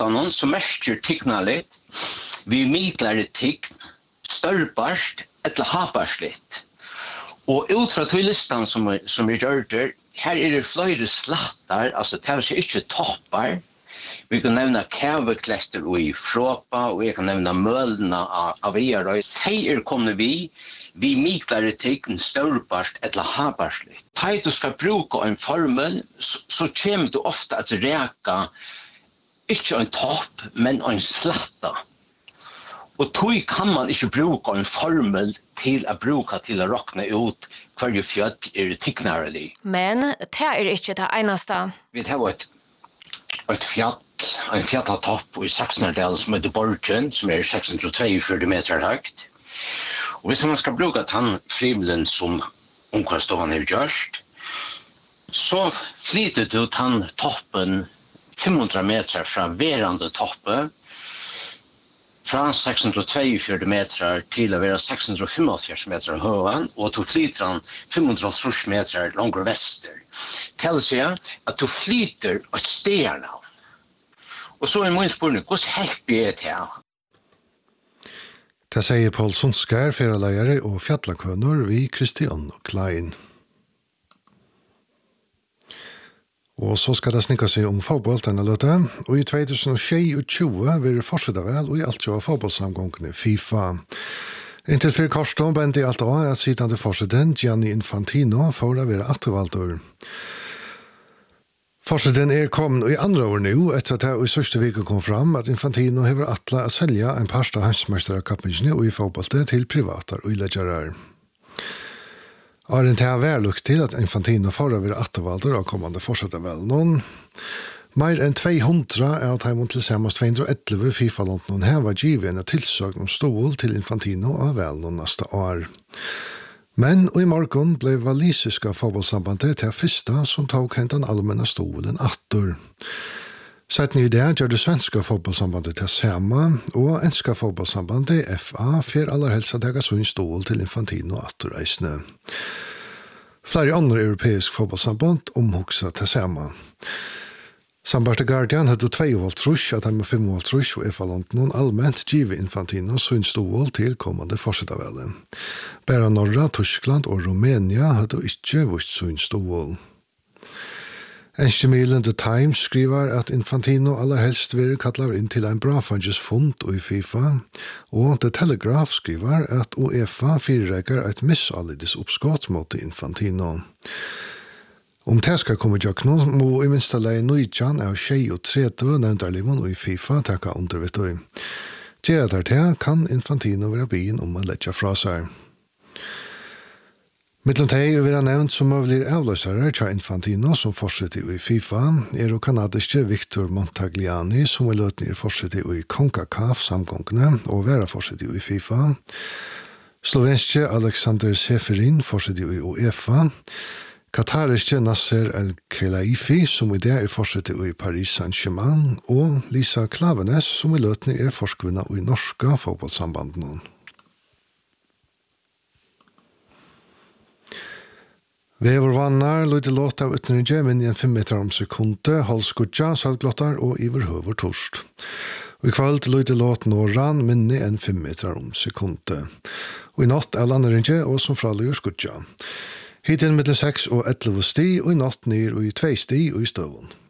lotan som mestjer tignarligt, vi midlare tign, størbarst eller habarsligt. Og ut fra listan som gjør det, her det flere slattar, altså det er ikke toppar. Vi kan nevne kævekletter i Fråpa, og jeg kan nevne mølene av Earøy. De kommet vi midlare tign, størbarst eller habarsligt. Da du skal bruke en formel, så kommer du ofte at reka ikke en topp, men en slatta. Og tog kan man ikke bruke en formel til å bruke til å råkne ut hver fjøtt tignarelig. Men det ikke det eneste. Vi har et fjall, en fjalltopp i Saksnardal som heter Borgen, som 642 meter høyt. Og hvis man skal bruke den frivelen som omkvarstående har gjort, så flyter du den toppen 500 meter fra verande toppen, fra 642 meter til å være 645 meter høyen, og du flyter den 530 meter langere vester. Det vil si at du flyter et sted nå. Og så min spørsmål, hvordan happy det? Det sier Paul Sundskær, ferieleiere og fjallakønner ved Christian og Klein. Og så skal det snikke seg om fotball denne løte, og i 2022 vil det fortsette vel og i alt jo av fotballsamgångene FIFA. Inntil for Korston bente i alt av at sittende forsetten Gianni Infantino får å være attervalgtor. Forsetten kommet i andre år nå, etter at det i sørste vike kom fram at Infantino hever atle å selge en parst av heimsmesterkappingene og i fotballet til privater og ileggerer. Arent har vært lukt til at Infantino får å være attervalgtor og kommende fortsetter vel noen. Mer enn 200 av Taimond til sammans 211 FIFA-land noen her var givet en tilsøkt om stål til Infantino av vel noen neste år. Men i morgen ble walisiska fotballsambandet til første som tok hent den allmänna stolen atter. Siden i det gjør det svenska fotballsambandet til samme, og enska fotballsambandet FA for aller helst at jeg en stol til Infantino atter reisende. Flere andre europeisk fotballsamband omhugsa til samme. Samband Guardian hadde 2,5 at han med 5,5 og FA-land noen allmänt givet Infantino sin stol til kommande forsetavelle. Bare Norra, Tyskland og Rumænia hadde ikke vist sin stol. Enskemilen The Times skriver at Infantino allerhelst vil kallar inn til en bra fund i FIFA, og The Telegraph skriver at UEFA fyrirreikar et misalides oppskott mot Infantino. Om det skal komme jakno, må i minsta lei nøytjan av 23 nevndarlimon i FIFA takka undervittøy. Gjera der kan Infantino være byen om man letja fra seg. Mittlom teg vil ha nevnt som blir avløsere til Infantino som fortsetter i FIFA, og kanadiske Victor Montagliani som vil løtne fortsetter i CONCACAF samgångene og være fortsetter i FIFA. Slovenske Alexander Seferin fortsetter i UEFA. Katariske Nasser El-Khelaifi som i det fortsetter i Paris Saint-Germain, og Lisa Klavenes som i løtne forskvinna i norska fotballsambanden. Vevervannar løyde låt av utenrige minne en 5 meter om sekunde, halvskudja, salglottar og iverhøver torst. Og i kveld løyde låt Norran minne en 5 meter om sekunde. Og i natt landeringe og som fraløyer skudja. Hittil mellom 6 og 11 sti, og i natt ned og i 2 sti og i støvun.